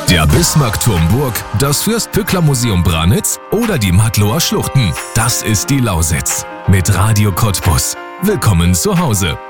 Der Bismarckturm Burg, das Fürst-Pückler-Museum Branitz oder die Matloer Schluchten. Das ist die Lausitz. Mit Radio Cottbus. Willkommen zu Hause.